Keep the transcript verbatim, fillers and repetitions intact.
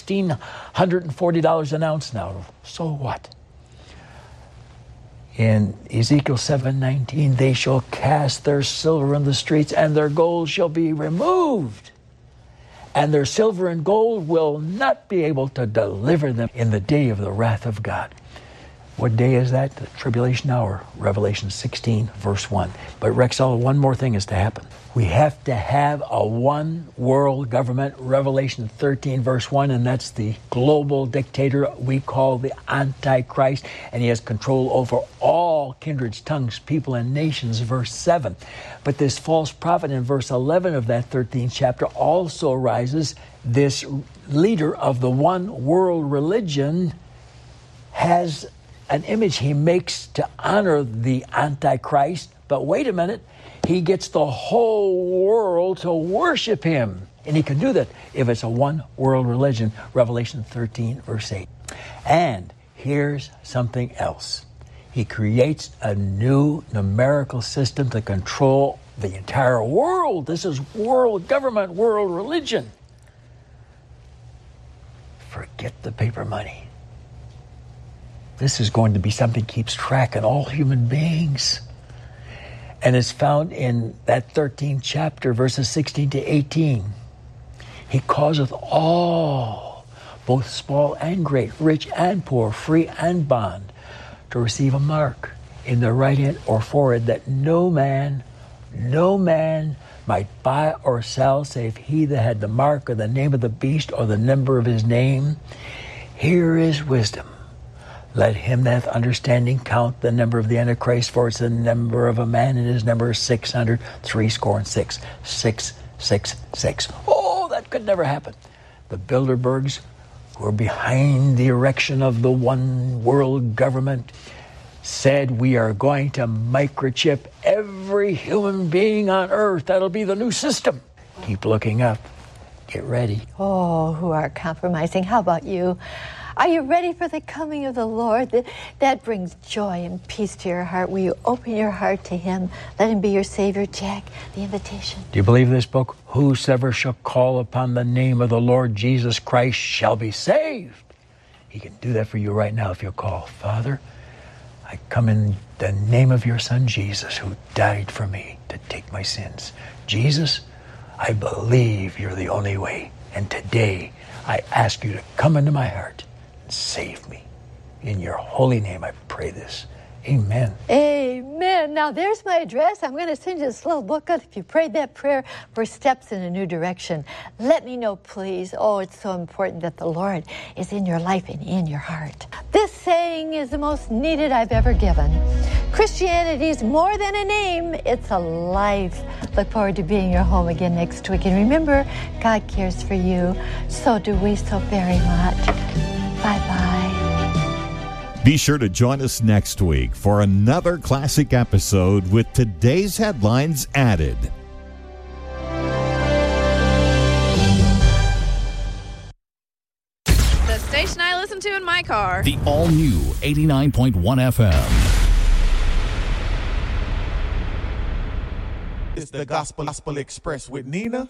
sixteen forty dollars an ounce now. So what? In Ezekiel seven nineteen, they shall cast their silver in the streets, and their gold shall be removed. And their silver and gold will not be able to deliver them in the day of the wrath of God. What day is that? The tribulation hour, Revelation sixteen, verse one. But Rexall, one more thing is to happen. We have to have a one world government, Revelation thirteen, verse one, and that's the global dictator we call the Antichrist, and he has control over all kindreds, tongues, people, and nations, verse seven. But this false prophet in verse eleven of that thirteenth chapter also rises. This leader of the one world religion has an image he makes to honor the Antichrist, but wait a minute, he gets the whole world to worship him. And he can do that if it's a one world religion, Revelation thirteen, verse eight. And here's something else. He creates a new numerical system to control the entire world. This is world government, world religion. Forget the paper money. This is going to be something that keeps track of all human beings. And it's found in that thirteenth chapter, verses sixteen to eighteen. He causeth all, both small and great, rich and poor, free and bond, to receive a mark in their right hand or forehead, that no man, no man might buy or sell, save he that had the mark or the name of the beast or the number of his name. Here is wisdom. Let him that hath understanding count the number of the Antichrist, for it's the number of a man, and his number is six hundred, three score and six. Six, six, six. Oh, that could never happen. The Bilderbergs, who are behind the erection of the one world government, said we are going to microchip every human being on earth. That'll be the new system. Keep looking up. Get ready. Oh, who are compromising. How about you? Are you ready for the coming of the Lord? That, that brings joy and peace to your heart. Will you open your heart to him? Let him be your Savior. Jack, the invitation. Do you believe this book? Whosoever shall call upon the name of the Lord Jesus Christ shall be saved. He can do that for you right now if you'll call. Father, I come in the name of your Son, Jesus, who died for me to take my sins. Jesus, I believe you're the only way. And today, I ask you to come into my heart. Save me. In your holy name, I pray this. Amen. Amen. Now, there's my address. I'm going to send you this little booklet if you prayed that prayer for steps in a new direction. Let me know, please. Oh, it's so important that the Lord is in your life and in your heart. This saying is the most needed I've ever given. Christianity is more than a name. It's a life. Look forward to being your home again next week. And remember, God cares for you. So do we so very much. Bye-bye. Be sure to join us next week for another classic episode with today's headlines added. The station I listen to in my car. The all-new eighty-nine point one F M. It's the Gospel Gospel Express with Nina.